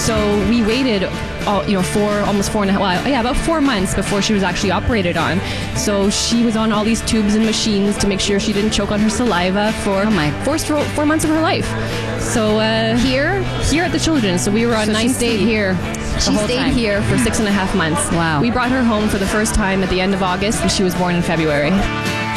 So we waited almost 4.5, about 4 months before she was actually operated on. So she was on all these tubes and machines to make sure she didn't choke on her saliva for first 4 months of her life. So here at the Children's. So we were on 9th. She stayed here. She stayed here for 6.5 months. Wow. We brought her home for the first time at the end of August, and she was born in February.